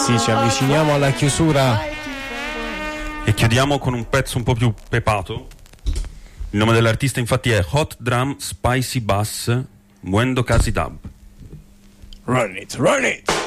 sì, ci avviciniamo alla chiusura. E chiudiamo con un pezzo un po' più pepato. Il nome dell'artista infatti è Hot Drum Spicy Bass Muendo Casi Dub. Run it, run it!